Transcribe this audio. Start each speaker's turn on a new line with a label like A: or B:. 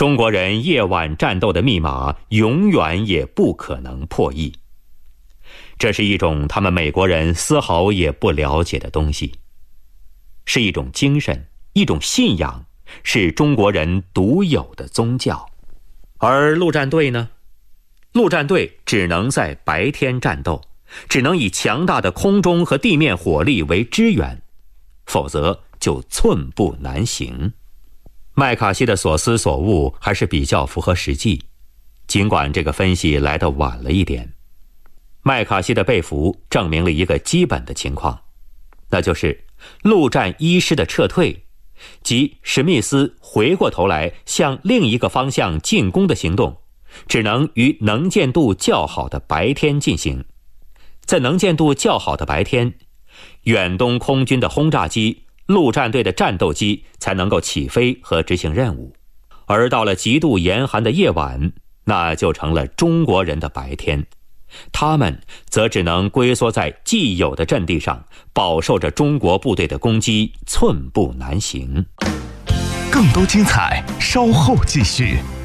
A: 中国人夜晚战斗的密码永远也不可能破译。这是一种他们美国人丝毫也不了解的东西，是一种精神，一种信仰，是中国人独有的宗教。而陆战队呢？陆战队只能在白天战斗，只能以强大的空中和地面火力为支援，否则就寸步难行。麦卡锡的所思所悟还是比较符合实际，尽管这个分析来得晚了一点。麦卡锡的被俘证明了一个基本的情况，那就是陆战一师的撤退，即史密斯回过头来向另一个方向进攻的行动，只能于能见度较好的白天进行。在能见度较好的白天，远东空军的轰炸机、陆战队的战斗机才能够起飞和执行任务，而到了极度严寒的夜晚，那就成了中国人的白天，他们则只能龟缩在既有的阵地上，饱受着中国部队的攻击，寸步难行。
B: 更多精彩稍后继续。